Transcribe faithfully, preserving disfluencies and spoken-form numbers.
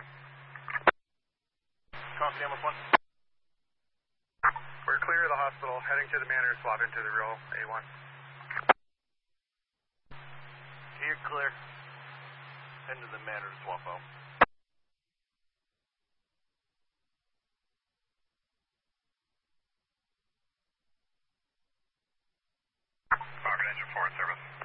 one. Call Stanley one. We're clear of the hospital, heading to the manor, swap into the real A one. Here, clear. Head to the manor to swap out. Falcon Engine four, service.